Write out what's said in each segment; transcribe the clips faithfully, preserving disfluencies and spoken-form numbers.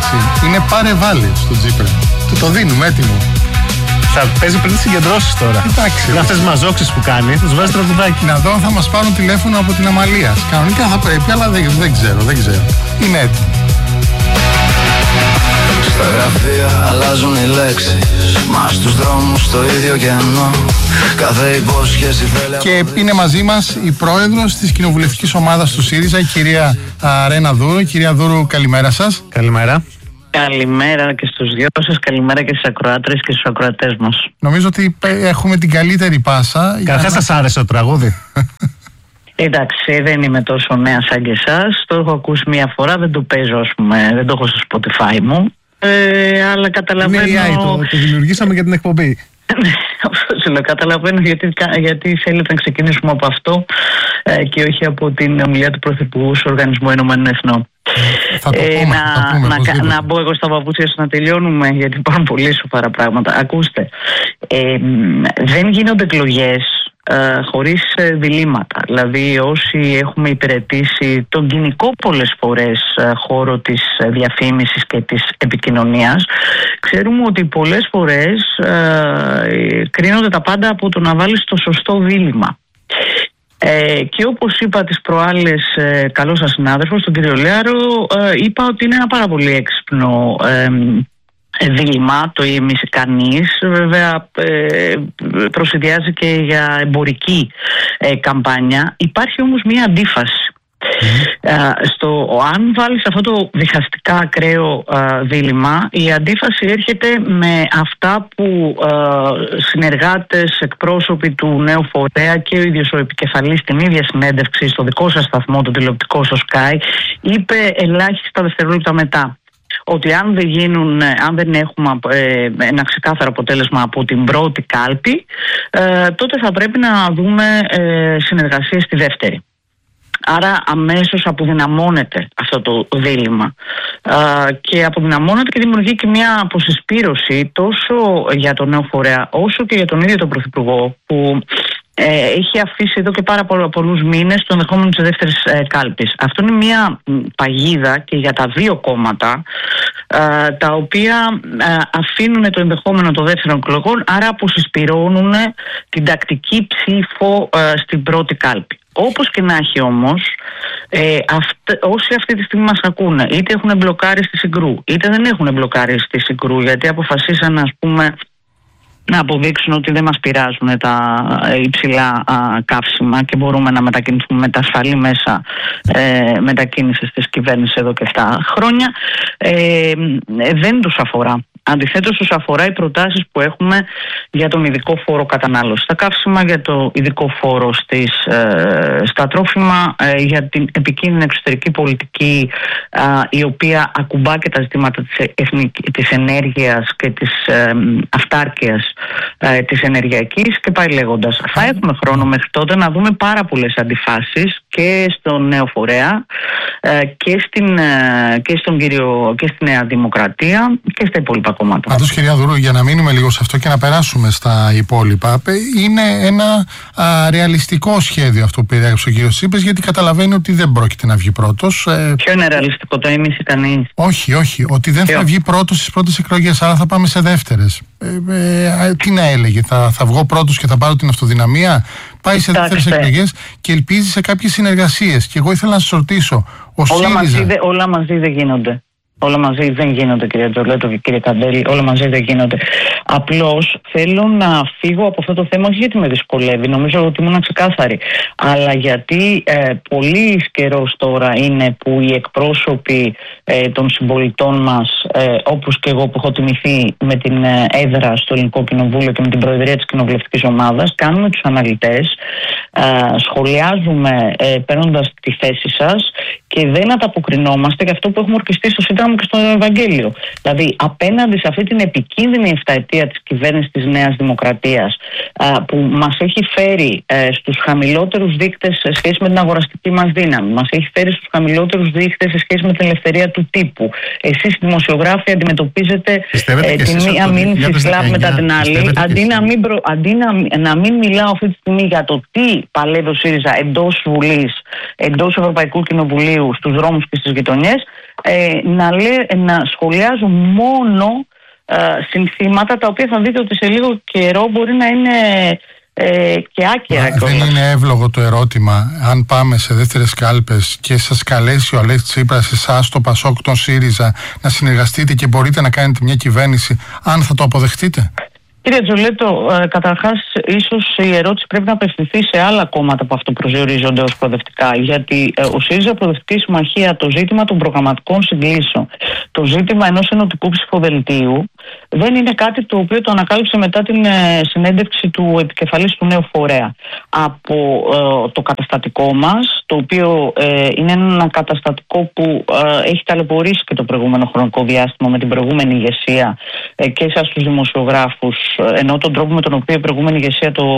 έτσι. Είναι πάρε βάλε στο Τσίπρα. Του το δίνουμε έτοιμο. Θα παίζει πριν τις συγκεντρώσεις τώρα. Εντάξει. Είναι αυτές τις μαζόξεις που κάνει, τους βάζει τραγουδάκι. Να δω αν θα μας πάρουν τηλέφωνο από την Αμαλία. Κανονικά θα πρέπει, αλλά δεν, δεν ξέρω, δεν ξέρω. Είναι έτοιμο. Στα γραφεία αλλάζουν οι λέξεις, μα στους δρόμους το ίδιο κενό. Κάθε υπόσχεση θέλει. Και είναι μαζί μας η πρόεδρος της κοινοβουλευτικής ομάδας του ΣΥΡΙΖΑ, η κυρία Ρένα Δούρου. Κυρία Δούρου, καλημέρα σας. Καλημέρα. Καλημέρα και στους δυο σας, καλημέρα και στις ακροάτρες και στους ακροατές μας. Νομίζω ότι έχουμε την καλύτερη πάσα. Καταρχάς σας άρεσε το τραγούδι? Εντάξει, δεν είμαι τόσο νέα σαν και εσάς. Το έχω ακούσει μία φορά, δεν το παίζω, ας πούμε, δεν το έχω στο Spotify μου. Ε, αλλά καταλαβαίνω. Είναι έι άι, το, το δημιουργήσαμε για την εκπομπή. Αυτό λέω, καταλαβαίνω γιατί, γιατί θέλετε να ξεκινήσουμε από αυτό ε, και όχι από την ομιλία του Πρωθυπουργού στο Οργανισμό Ενωμένων Εθνών. Θα το πούμε, ε, να, θα το πούμε, να, να μπω εγώ στα παπούτσια να τελειώνουμε, γιατί υπάρχουν πολύ σοβαρά πράγματα. Ακούστε, ε, δεν γίνονται εκλογές ε, χωρίς ε, διλήμματα. Δηλαδή όσοι έχουμε υπηρετήσει τον κοινικό πολλές φορές ε, χώρο της ε, διαφήμισης και της επικοινωνίας, ξέρουμε ότι πολλές φορές ε, κρίνονται τα πάντα από το να βάλεις το σωστό δίλημμα. Ε, και όπως είπα τις προάλλες, ε, καλό σας συνάδελφος, τον κύριο Λέαρο, ε, είπα ότι είναι ένα πάρα πολύ έξυπνο ε, δίλημμα, το ήμισε κανείς. Βέβαια ε, προσυδειάζει και για εμπορική ε, καμπάνια. Υπάρχει όμως μία αντίφαση. Mm-hmm. Στο, αν βάλεις αυτό το διχαστικά ακραίο α, δίλημμα, η αντίφαση έρχεται με αυτά που α, συνεργάτες, εκπρόσωποι του νέου φορέα και ο ίδιος ο επικεφαλής στην ίδια συνέντευξη στο δικό σας σταθμό, το τηλεοπτικό στο Sky, είπε ελάχιστα δευτερόλεπτα μετά ότι αν δεν, γίνουν, αν δεν έχουμε ε, ένα ξεκάθαρο αποτέλεσμα από την πρώτη κάλπη, ε, τότε θα πρέπει να δούμε ε, συνεργασία στη δεύτερη. Άρα αμέσως αποδυναμώνεται αυτό το δίλημμα uh, και αποδυναμώνεται και δημιουργεί και μια αποσυσπήρωση τόσο για τον νέο φορέα όσο και για τον ίδιο τον Πρωθυπουργό, που ε, έχει αφήσει εδώ και πάρα πολλού, πολλούς μήνες το ενδεχόμενο της δεύτερης ε, κάλπης. Αυτό είναι μια παγίδα και για τα δύο κόμματα uh, τα οποία uh, αφήνουν το ενδεχόμενο των δεύτερων εκλογών, άρα αποσυσπυρώνουν την τακτική ψήφο uh, στην πρώτη κάλπη. Όπως και να έχει όμως, ε, αυτε, όσοι αυτή τη στιγμή μας ακούνε, είτε έχουν μπλοκάρει στη Συγκρού, είτε δεν έχουν μπλοκάρει στη Συγκρού, γιατί αποφασίσαν, ας πούμε, να αποδείξουν ότι δεν μας πειράζουν τα υψηλά α, καύσιμα και μπορούμε να μετακινηθούμε με τα ασφαλή μέσα ε, μετακίνησης της κυβέρνησης εδώ και επτά χρόνια, ε, δεν τους αφορά. Αντιθέτως, τους αφορά οι προτάσεις που έχουμε για τον ειδικό φόρο κατανάλωση στα καύσιμα, για το ειδικό φόρο στις, ε, στα τρόφιμα, ε, για την επικίνδυνη εξωτερική πολιτική, ε, η οποία ακουμπά και τα ζητήματα της, εθνικής, της ενέργειας και της ε, αυτάρκειας ε, της ενεργειακής και πάει λέγοντας. Θα έχουμε χρόνο μέχρι τότε να δούμε πάρα πολλές αντιφάσεις και στον νέο φορέα ε, και, στην, ε, και, στον κύριο, και στη Νέα Δημοκρατία και στα υπόλοιπα κόμματα. Πάντως, κυρία Δουρού, για να μείνουμε λίγο σε αυτό και να περάσουμε στα υπόλοιπα, είναι ένα α, ρεαλιστικό σχέδιο αυτό που περιέγραψε ο κύριος Τσίπρας, γιατί καταλαβαίνει ότι δεν πρόκειται να βγει πρώτος. Ε, Ποιο είναι ρεαλιστικό, το ίμιση κανείς? Όχι, όχι, ότι δεν Ποιο? θα βγει πρώτος στις πρώτες εκλογές, άρα θα πάμε σε δεύτερες. Ε, ε, τι να έλεγε, θα, θα βγω πρώτος και θα πάρω την αυτοδυναμία? Πάει σε δεύτερες εκλογές και ελπίζει σε κάποιες συνεργασίες. Και εγώ ήθελα να σας ρωτήσω, ο όλα, ΣΥΡΙΖΑ... μαζί, όλα μαζί δεν γίνονται. Όλα μαζί δεν γίνονται, κύριε Τζολέτο και κύριε Καντέλη, όλα μαζί δεν γίνονται. Απλώς θέλω να φύγω από αυτό το θέμα, όχι γιατί με δυσκολεύει, νομίζω ότι ήμουν ξεκάθαρη, αλλά γιατί ε, πολύ καιρός τώρα είναι που οι εκπρόσωποι ε, των συμπολιτών μας, ε, όπως και εγώ που έχω τιμηθεί με την ε, έδρα στο Ελληνικό Κοινοβούλιο και με την Προεδρία της Κοινοβουλευτικής Ομάδας, κάνουμε τους αναλυτές, ε, σχολιάζουμε ε, παίρνοντας τη θέση σας και δεν ανταποκρινόμαστε για αυτό που έχουμε ορκιστεί στο Σύνταγμα και στο Ευαγγέλιο. Δηλαδή, απέναντι σε αυτή την επικίνδυνη εφταετία της κυβέρνησης της Νέας Δημοκρατίας, α, που μας έχει φέρει ε, στους χαμηλότερους δείκτες σε σχέση με την αγοραστική μας δύναμη, μας έχει φέρει στους χαμηλότερους δείκτες σε σχέση με την ελευθερία του τύπου. Εσείς, δημοσιογράφοι, αντιμετωπίζετε ε, τη μία μήνυση σλάπ μετά την άλλη. Αντί, να μην, προ, αντί να, να μην μιλάω αυτή τη στιγμή για το τι παλεύει ο ΣΥΡΙΖΑ εντός Βουλής, εντός Ευρωπαϊκού Κοινοβουλίου, στους δρόμους και στις γειτονιές, ε, να σχολε, να σχολιάζουν μόνο ε, συνθήματα τα οποία θα δείτε ότι σε λίγο καιρό μπορεί να είναι ε, και άκυρα. Δεν είναι εύλογο το ερώτημα αν πάμε σε δεύτερες κάλπες και σας καλέσει ο Αλέξης Τσίπρας εσάς, το Πασόκ, τον ΣΥΡΙΖΑ να συνεργαστείτε και μπορείτε να κάνετε μια κυβέρνηση, αν θα το αποδεχτείτε? Κύριε Τζολέτο, ε, καταρχάς ίσως η ερώτηση πρέπει να απευθυνθεί σε άλλα κόμματα από αυτό που προσδιορίζονται ως προοδευτικά, γιατί ε, ο ΣΥΡΙΖΑ Προοδευτική Συμμαχία, το ζήτημα των προγραμματικών συγκλήσεων, το ζήτημα ενός ενωτικού ψηφοδελτίου δεν είναι κάτι το οποίο το ανακάλυψε μετά την ε, συνέντευξη του επικεφαλής του νέου φορέα. Από ε, το καταστατικό μας, το οποίο ε, είναι ένα καταστατικό που ε, έχει ταλαιπωρήσει και το προηγούμενο χρονικό διάστημα με την προηγούμενη ηγεσία ε, και εσάς τους δημοσιογράφους, ενώ τον τρόπο με τον οποίο η προηγούμενη ηγεσία το,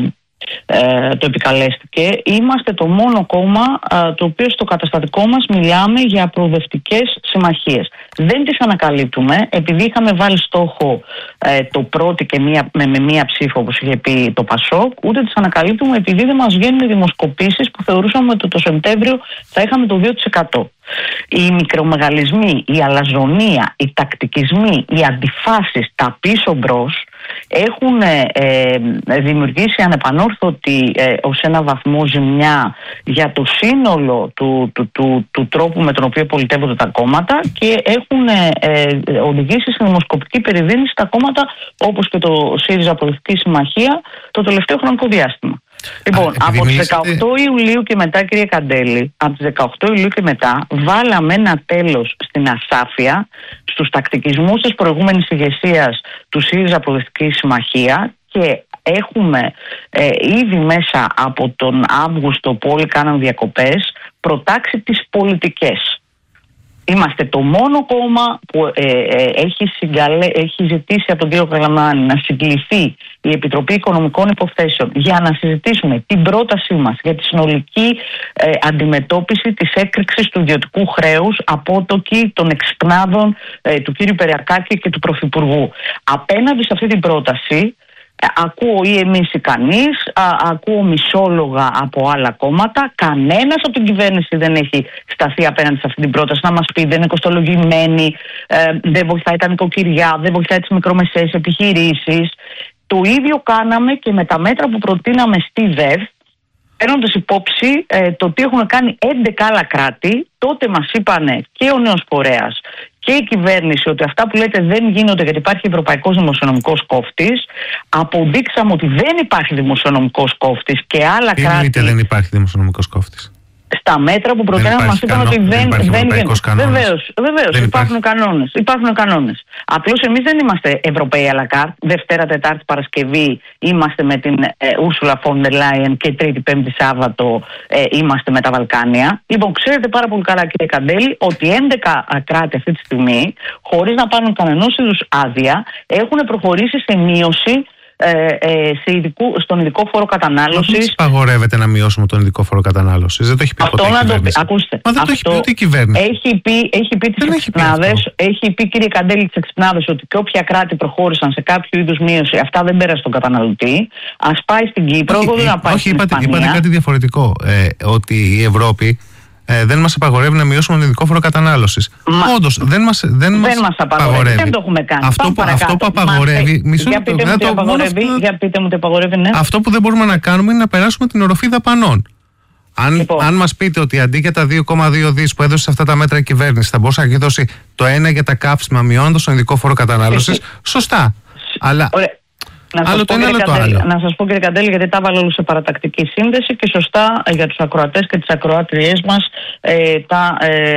ε, το επικαλέστηκε, είμαστε το μόνο κόμμα ε, το οποίο στο καταστατικό μας μιλάμε για προοδευτικές συμμαχίες. Δεν τις ανακαλύπτουμε επειδή είχαμε βάλει στόχο ε, το πρώτο και μία, με, με μία ψήφο, όπως είχε πει το Πασόκ, ούτε τις ανακαλύπτουμε επειδή δεν μας βγαίνουν οι δημοσκοπήσεις που θεωρούσαμε ότι το Σεπτέμβριο θα είχαμε το δύο τοις εκατό. Οι μικρομεγαλισμοί, η αλαζονία, οι τακτικισμοί, οι αντιφάσεις, τα πίσω μπρος έχουν ε, δημιουργήσει ανεπανόρθωτη ε, ως ένα βαθμό ζημιά για το σύνολο του, του, του, του τρόπου με τον οποίο πολιτεύονται τα κόμματα και έχουν ε, οδηγήσει σε δημοσκοπική περιδίνηση στα κόμματα όπως και το ΣΥΡΙΖΑ Προοδευτική Συμμαχία το τελευταίο χρονικό διάστημα. Λοιπόν, Α, από τις δεκαοκτώ Ιουλίου και μετά, κύριε Καντέλη, από τις δεκαοκτώ Ιουλίου και μετά βάλαμε ένα τέλος στην ασάφεια, στους τακτικισμούς της προηγούμενης ηγεσίας του ΣΥΡΙΖΑ Προοδευτική Συμμαχία και έχουμε ε, ήδη μέσα από τον Αύγουστο που όλοι κάναν διακοπές προτάξει τις πολιτικές. Είμαστε το μόνο κόμμα που ε, ε, έχει, συγκαλέ, έχει ζητήσει από τον κύριο Καλαμάνη να συγκληθεί η Επιτροπή Οικονομικών Υποθέσεων για να συζητήσουμε την πρότασή μας για τη συνολική ε, αντιμετώπιση της έκρηξης του ιδιωτικού χρέους απότοκη των εξυπνάδων ε, του κύριου Περιακάκη και του Πρωθυπουργού. Απέναντι σε αυτή την πρόταση ακούω ή εμείς ή κανείς, α, ακούω μισόλογα από άλλα κόμματα. Κανένας από την κυβέρνηση δεν έχει σταθεί απέναντι σε αυτή την πρόταση να μας πει δεν είναι κοστολογημένη, ε, δεν βοηθάει τα νοικοκυριά, δεν βοηθάει τις μικρομεσαίες επιχειρήσεις. Το ίδιο κάναμε και με τα μέτρα που προτείναμε στη ΔΕΒ, παίρνοντας υπόψη ε, το τι έχουν κάνει έντεκα άλλα κράτη. Τότε μας είπανε και ο νέος φορέας και η κυβέρνηση ότι αυτά που λέτε δεν γίνονται γιατί υπάρχει ευρωπαϊκός δημοσιονομικός κόφτης. Αποδείξαμε ότι δεν υπάρχει δημοσιονομικός κόφτης και άλλα τι κράτη. Τι δεν υπάρχει δημοσιονομικός κόφτης? Στα μέτρα που προτείναμε μας είπαν ότι δεν, δεν, δεν γίνεται. Βεβαίως, βεβαίως υπάρχουν κανόνες. Υπάρχουν κανόνες. Απλώς εμείς δεν είμαστε Ευρωπαίοι à la carte. Δευτέρα, Τετάρτη, Παρασκευή είμαστε με την Ursula von der Leyen και Τρίτη, Πέμπτη, Σάββατο ε, είμαστε με τα Βαλκάνια. Λοιπόν, ξέρετε πάρα πολύ καλά, κύριε Καντέλη, ότι έντεκα κράτη αυτή τη στιγμή, χωρίς να πάρουν κανενός είδους άδεια, έχουν προχωρήσει σε μείωση Ε, ε, σε ειδικού, στον ειδικό φόρο κατανάλωσης. Δεν παγορεύεται να μειώσουμε τον ειδικό φόρο κατανάλωσης. Δεν το έχει πει ποτέ η κυβέρνηση. Ακούστε, Μα δεν αυτό το έχει πει ούτε η κυβέρνηση. Έχει πει, έχει πει τις εξυπνάδες, έχει πει, κύριε Καντέλη, τις εξυπνάδες ότι και όποια κράτη προχώρησαν σε κάποιο είδους μείωση, αυτά δεν πέρασε στον καταναλωτή. Ας πάει στην Κύπρο, όχι, δεν να πάει όχι, στην είπατε, Ισπανία. είπατε κάτι διαφορετικό. Ε, ότι η Ευρώπη Ε, δεν μας απαγορεύει να μειώσουμε τον ειδικό φόρο κατανάλωσης. Όντως, δεν μας, δεν δεν μας, μας απαγορεύει. απαγορεύει. Δεν το έχουμε κάνει. Αυτό, που, αυτό που απαγορεύει. Μισό για, πείτε μου το, απαγορεύει αυτό, για πείτε μου τι απαγορεύει, ναι. Αυτό που δεν μπορούμε να κάνουμε είναι να περάσουμε την οροφή δαπανών. Αν, λοιπόν. αν μας πείτε ότι αντί για τα δύο κόμμα δύο δις που έδωσε σε αυτά τα μέτρα η κυβέρνηση, θα μπορούσε να δώσει το ένα για τα κάψιμα, μειώνοντας τον ειδικό φόρο κατανάλωσης, σωστά. Αλλά. Ωραία. Να σας, πω, ένα, Καντέλη, να σας πω, κύριε Καντέλη, γιατί τα βάλω όλους σε παρατακτική σύνδεση και σωστά για τους ακροατές και τις ακροάτριές μας ε, τα,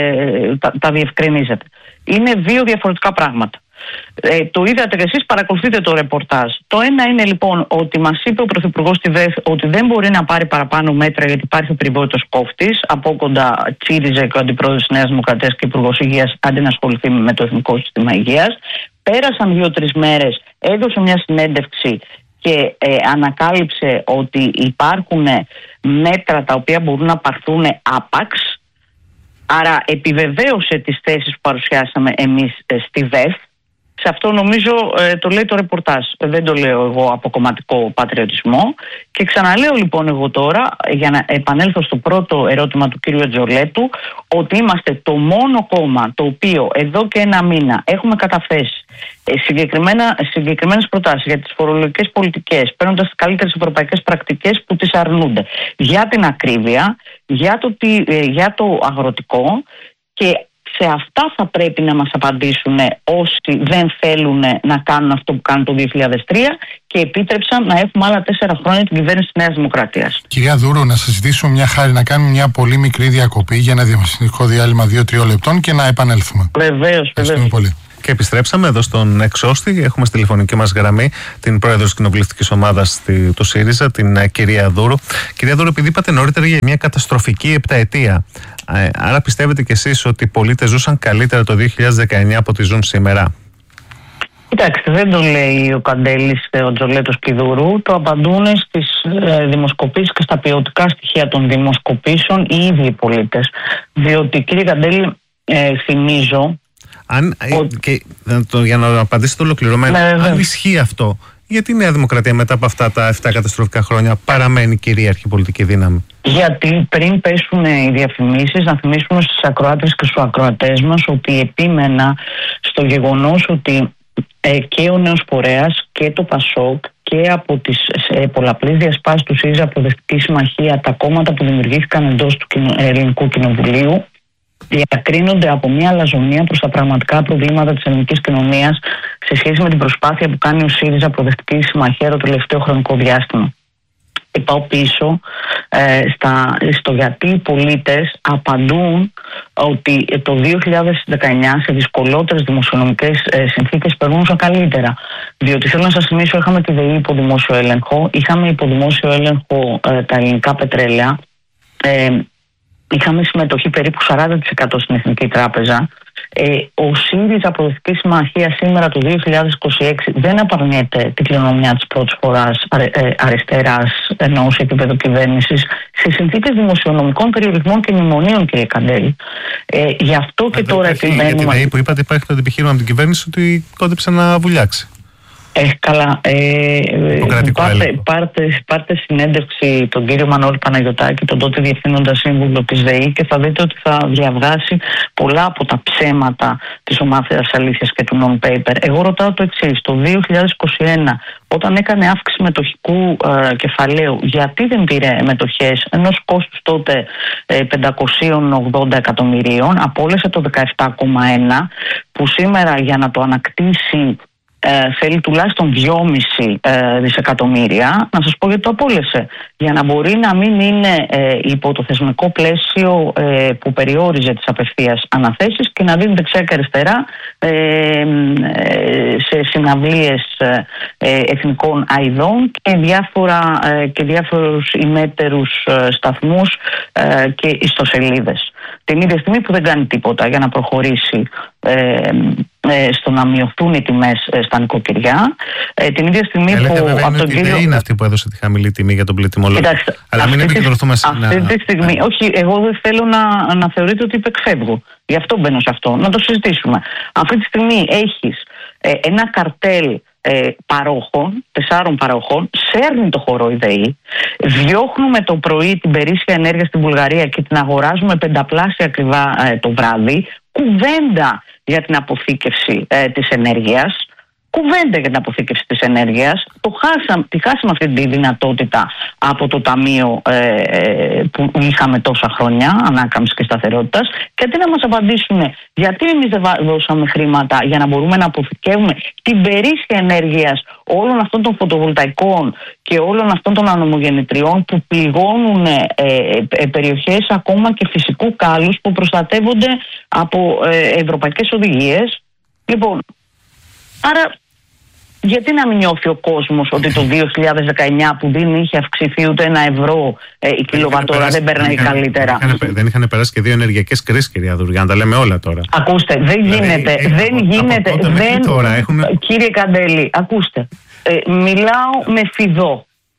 ε, τα, τα διευκρινίζετε. Είναι δύο διαφορετικά πράγματα. Ε, το είδατε και εσείς, παρακολουθείτε το ρεπορτάζ. Το ένα είναι λοιπόν ότι μας είπε ο Πρωθυπουργός στη ΔΕΘ ότι δεν μπορεί να πάρει παραπάνω μέτρα γιατί υπάρχει ο περιβόητος κόφτης. Από κοντά τσίριζε και ο Αντιπρόεδρος της Νέας Δημοκρατίας και Υπουργός Υγείας αντί να ασχοληθεί με το Εθνικό Σύστημα Υγείας. Πέρασαν δύο-τρεις μέρες, έδωσε μια συνέντευξη και ε, ανακάλυψε ότι υπάρχουν μέτρα τα οποία μπορούν να πάρθουν άπαξ. Άρα επιβεβαίωσε τις θέσεις που παρουσιάσαμε εμείς ε, στη ΒΕΦ. Σε αυτό νομίζω ε, το λέει το ρεπορτάζ. Δεν το λέω εγώ από κομματικό πατριωτισμό. Και ξαναλέω λοιπόν εγώ τώρα, για να επανέλθω στο πρώτο ερώτημα του κύριου Τζολέτου, ότι είμαστε το μόνο κόμμα το οποίο εδώ και ένα μήνα έχουμε καταθέσει ε, συγκεκριμένες προτάσεις για τις φορολογικές πολιτικές, παίρνοντας τις καλύτερες ευρωπαϊκές πρακτικές που τις αρνούνται. Για την ακρίβεια, για το, ε, για το αγροτικό, και σε αυτά θα πρέπει να μας απαντήσουν όσοι δεν θέλουν να κάνουν αυτό που κάνουν το δύο χιλιάδες τρία και επίτρεψαν να έχουμε άλλα τέσσερα χρόνια την κυβέρνηση της Νέας Δημοκρατίας. Κυρία Δούρου, να σας ζητήσουμε μια χάρη να κάνουμε μια πολύ μικρή διακοπή για ένα διαφημιστικό διάλειμμα δύο τρία λεπτών και να επανέλθουμε. Βεβαίως, βεβαίως. Πολύ. Και επιστρέψαμε εδώ στον Εξώστη. Έχουμε στη τηλεφωνική μας γραμμή την πρόεδρο της κοινοβουλευτικής ομάδας του ΣΥΡΙΖΑ, την uh, κυρία Δούρου. Κυρία Δούρου, επειδή είπατε νωρίτερα για μια καταστροφική επταετία, ε, άρα πιστεύετε κι εσείς ότι οι πολίτες ζούσαν καλύτερα το δύο χιλιάδες δεκαεννιά από ό,τι ζουν σήμερα? Κοιτάξτε, δεν το λέει ο Καντέλης, ο Τζολέτος και η Δουρού. Το απαντούν στις ε, δημοσκοπήσεις και στα ποιοτικά στοιχεία των δημοσκοπήσεων οι ίδιοι οι πολίτες. Διότι, κύριε Καντέλη, ε, θυμίζω. Αν, ο... και, το, για να απαντήσετε ολοκληρωμένα, ναι, αν ισχύει αυτό, γιατί η Νέα Δημοκρατία μετά από αυτά τα επτά καταστροφικά χρόνια παραμένει κυρίαρχη πολιτική δύναμη? Γιατί πριν πέσουν οι διαφημίσεις, να θυμίσουμε στις ακροάτες και στους ακροατές μας ότι επίμενα στο γεγονός ότι ε, και ο Νέος Φορέας και το ΠΑΣΟΚ και από τις ε, πολλαπλές διασπάσεις του ΣΥΡΙΖΑ Προοδευτική Συμμαχία, τα κόμματα που δημιουργήθηκαν εντός του κοινο, Ελληνικού Κοινοβουλίου, διακρίνονται από μια αλαζονία προς τα πραγματικά προβλήματα της ελληνικής κοινωνίας σε σχέση με την προσπάθεια που κάνει ο ΣΥΡΙΖΑ Προοδευτική Συμμαχία το τελευταίο χρονικό διάστημα. Και πάω πίσω ε, στα, στο γιατί οι πολίτες απαντούν ότι το δύο χιλιάδες δεκαεννιά σε δυσκολότερες δημοσιονομικές ε, συνθήκες περνούσαν καλύτερα. Διότι θέλω να σας θυμίσω, είχαμε τη ΔΕΗ υπό δημόσιο έλεγχο, είχαμε υπό δημόσιο έλεγχο ε, τα ελληνικά πετρέλαια, ε, είχαμε συμμετοχή περίπου σαράντα τοις εκατό στην Εθνική Τράπεζα. Ε, ο ΣΥΡΙΖΑ Προοδευτική Συμμαχία σήμερα το δύο χιλιάδες είκοσι έξι δεν απαρνιέται την κληρονομιά της πρώτης φοράς αρε, ε, αριστεράς ενώ σε επίπεδο κυβέρνησης σε συνθήκες δημοσιονομικών περιορισμών και μνημονίων, κύριε Καντέλη. Ε, γι' αυτό και τώρα επιμένουμε. Για τη ΔΕΗ που είπατε, υπάρχει το επιχείρημα από την κυβέρνηση ότι κόντεψε να βουλιάξει. Ε, καλά, ε, πάρτε, πάρτε, πάρτε συνέντευξη τον κύριο Μανώλη Παναγιωτάκη, τον τότε διευθύνοντα σύμβουλο της ΔΕΗ, και θα δείτε ότι θα διαβγάσει πολλά από τα ψέματα της ομάδας αλήθειας και του non-paper. Εγώ ρωτάω το εξής: το δύο χιλιάδες είκοσι ένα, όταν έκανε αύξηση μετοχικού ε, κεφαλαίου, γιατί δεν πήρε μετοχές ενός κόστους τότε ε, πεντακόσια ογδόντα εκατομμυρίων, απόλυσε το δεκαεπτά κόμμα ένα, που σήμερα για να το ανακτήσει Ε, θέλει τουλάχιστον δυόμισι ε, δισεκατομμύρια. Να σας πω γιατί το απόλυσε. Για να μπορεί να μην είναι ε, υπό το θεσμικό πλαίσιο ε, που περιόριζε τις απευθείας αναθέσεις και να δίνει δεξιά και αριστερά ε, ε, σε συναυλίες ε, εθνικών αηδών και, διάφορα, ε, και διάφορους ημέτερους ε, σταθμούς ε, και ιστοσελίδες. Την ίδια στιγμή που δεν κάνει τίποτα για να προχωρήσει ε, ε, στο να μειωθούν οι τιμές ε, στα νοικοκυριά. Ε, την ίδια στιγμή Έλετε, που. Βέβαια, από τον κύριο... είναι αυτή που έδωσε τη χαμηλή τιμή για τον πληθυμολόγο. Αλλά μην επικεντρωθούμε σε αυτή τη στιγμή. Να... Όχι, εγώ δεν θέλω να, να θεωρείτε ότι υπεκφεύγω. Γι' αυτό μπαίνω σε αυτό. Να το συζητήσουμε. Αυτή τη στιγμή έχεις ε, ένα καρτέλ ε, παρόχων, τεσσάρων παρόχων, σέρνει το χώρο η ΔΕΗ, διώχνουμε το πρωί την περίσσια ενέργεια στην Βουλγαρία και την αγοράζουμε πενταπλάσια ακριβά ε, το βράδυ. Κουβέντα για την αποθήκευση ε, της ενέργειας. Κουβέντα για την αποθήκευση της ενέργειας. Το χάσαμε, τη χάσαμε αυτή τη δυνατότητα από το Ταμείο ε, που είχαμε τόσα χρόνια ανάκαμψης και σταθερότητας. Και αντί να μας απαντήσουν γιατί εμείς δεν δώσαμε χρήματα για να μπορούμε να αποθηκεύουμε την περίσσια ενέργειας όλων αυτών των φωτοβολταϊκών και όλων αυτών των ανεμογεννητριών που πληγώνουν ε, ε, περιοχές ακόμα και φυσικού κάλους που προστατεύονται από ε, ευρωπαϊκές οδηγίες. Λοιπόν, άρα γιατί να μην νιώθει ο κόσμος ότι το δύο χιλιάδες δεκαεννιά που δεν είχε αυξηθεί ούτε ένα ευρώ ε, η κιλοβατόρα δεν παίρνει καλύτερα? Δεν είχαν, δεν είχαν περάσει και δύο ενεργειακές κρίσεις, κυρία Δουριά, να τα λέμε όλα τώρα. Ακούστε, δεν γίνεται, δηλαδή, δεν από, γίνεται, από δεν, τώρα έχουν... κύριε Καντέλη, ακούστε, ε, μιλάω με φιδό.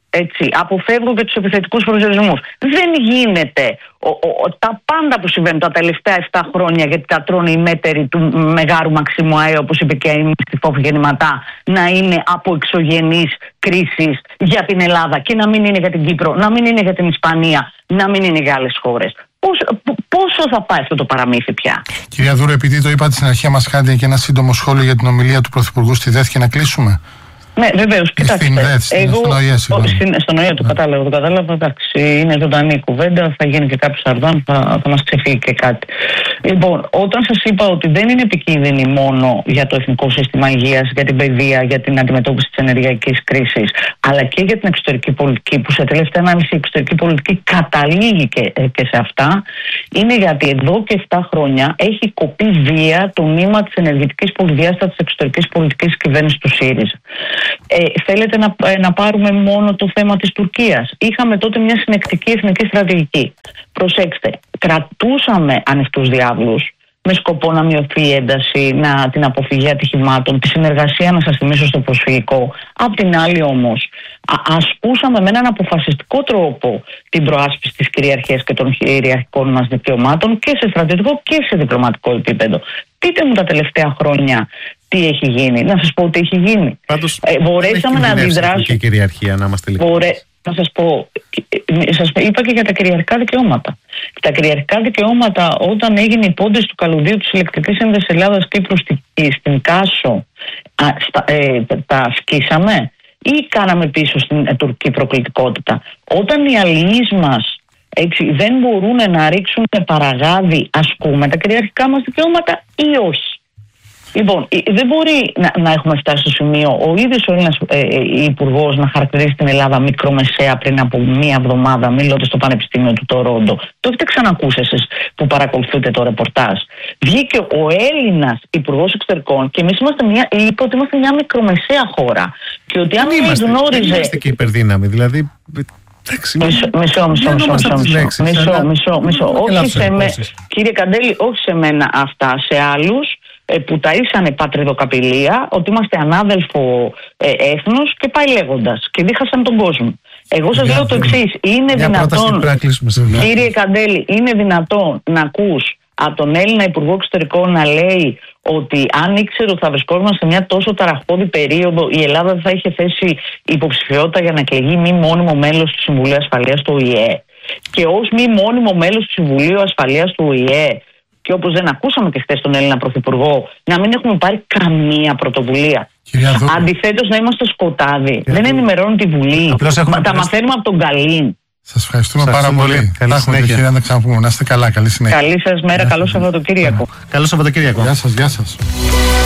Έτσι, αποφεύγω και τους επιθετικούς προσδιορισμούς. Δεν γίνεται ο, ο, τα πάντα που συμβαίνουν τα τελευταία επτά χρόνια, γιατί τα τρώνε οι μέτεροι του Μεγάρου Μαξίμου ΑΕ, όπως είπε και η Μυστιφόφου γεννηματά, να είναι από εξωγενείς κρίσεις για την Ελλάδα και να μην είναι για την Κύπρο, να μην είναι για την Ισπανία, να μην είναι για άλλες χώρες. Πώς, πόσο θα πάει αυτό το παραμύθι πια? Κυρία Δούρου, επειδή το είπατε στην αρχή, μας κάνετε και ένα σύντομο σχόλιο για την ομιλία του Πρωθυπουργού στη ΔΕΘ και να κλείσουμε. Ναι, βεβαίως. Κοιτάξτε. Στην ΔΕΘ, στην εγώ, στην στον ΟΗΕ το κατάλαβα, το κατάλαβα. Εντάξει, είναι ζωντανή η κουβέντα. Θα γίνει και κάποιο αρδάν, θα, θα μας ξεφύγει και κάτι. Λοιπόν, όταν σας είπα ότι δεν είναι επικίνδυνη μόνο για το Εθνικό Σύστημα Υγείας, για την παιδεία, για την αντιμετώπιση της ενεργειακής κρίσης, αλλά και για την εξωτερική πολιτική, που σε τελευταία ανάλυση η εξωτερική πολιτική καταλήγει και, και σε αυτά, είναι γιατί εδώ και επτά χρόνια έχει κοπεί βία το νήμα της ενεργητικής πολυδιάστατης της εξωτερικής πολιτικής κυβέρνησης του ΣΥΡΙΖΑ. Ε, θέλετε να, ε, να πάρουμε μόνο το θέμα της Τουρκίας? Είχαμε τότε μια συνεκτική εθνική στρατηγική. Προσέξτε, κρατούσαμε ανοιχτούς διάβλους με σκοπό να μειωθεί η ένταση, να, την αποφυγή ατυχημάτων, τη συνεργασία, να σας θυμίσω, στο προσφυγικό. Απ' την άλλη όμως, α, ασκούσαμε με έναν αποφασιστικό τρόπο την προάσπιση της κυριαρχίας και των κυριαρχικών μας δικαιωμάτων και σε στρατιωτικό και σε διπλωματικό επίπεδο. Πείτε μου τα τελευταία χρόνια τι έχει γίνει. Να σας πω τι έχει γίνει. Πάντως, ε, μπορέσαμε να αντιδράσουμε. Και κυριαρχία, να είμαστε ειλικρινείς. Μπορέ... Να σας πω, σας είπα και για τα κυριαρχικά δικαιώματα. Τα κυριαρχικά δικαιώματα, όταν έγινε η πόντες του καλωδίου της ηλεκτρικής έντασης Ελλάδας Κύπρου στην Κάσο, α, στα, ε, τα σκίσαμε ή κάναμε πίσω στην ε, τουρκική προκλητικότητα? Όταν οι αλληλείς μας έτσι, δεν μπορούν να ρίξουν παραγάδι, ασκούμε τα κυριαρχικά μας δικαιώματα ή όχι? Λοιπόν, δεν μπορεί να, να έχουμε φτάσει στο σημείο ο ίδιος ο Έλληνας ε, ε, υπουργός να χαρακτηρίσει την Ελλάδα μικρομεσαία πριν από μία εβδομάδα, μιλώντας στο Πανεπιστήμιο του Τορόντο. Το έχετε ξανακούσει εσείς που παρακολουθείτε το ρεπορτάζ? Βγήκε ο Έλληνας υπουργός εξωτερικών και εμείς είμαστε μια, είπε ότι είμαστε μια μικρομεσαία χώρα. Και ότι αν είμαστε, γνώριζε. Δεν είμαστε και υπερδύναμη, δηλαδή. Μισό, μισό, μισό, μισό, μισό, μισό, μισό, μισό. Όχι σε με, κύριε Καντέλη, όχι σε μένα αυτά, σε άλλους που τα ήσανε πατριδοκαπηλεία, ότι είμαστε ανάδελφο ε, έθνος και πάει λέγοντας και δίχασαν τον κόσμο. Εγώ σας λέω το εξής, είναι δυνατόν, κύριε Καντέλη, είναι δυνατόν να ακούς από τον Έλληνα Υπουργό Εξωτερικών να λέει ότι αν ήξερε ότι θα βρισκόμαστε σε μια τόσο ταραχώδη περίοδο, η Ελλάδα δεν θα είχε θέσει υποψηφιότητα για να εκλεγεί μη μόνιμο μέλος του Συμβουλίου Ασφαλείας του Ο Η Ε. Και ως μη μόνιμο μέλος του Συμβουλίου Ασφαλείας του Ο Η Ε, και όπως δεν ακούσαμε και χθες τον Έλληνα Πρωθυπουργό, να μην έχουμε πάρει καμία πρωτοβουλία. Αντιθέτως, να είμαστε σκοτάδι. Δεν ενημερώνουν τη Βουλή. Μα, τα μαθαίνουμε από τον Καλίν. Σας ευχαριστούμε Σας πάρα πολύ. πολύ. Καλή συνέχεια. Να τα ξαναπούμε. Να είστε καλά. Καλή συνέχεια. Καλή σας μέρα. Καλό Σαββατοκύριακο. Καλό Σαββατοκύριακο. Γεια σας. Γεια σας.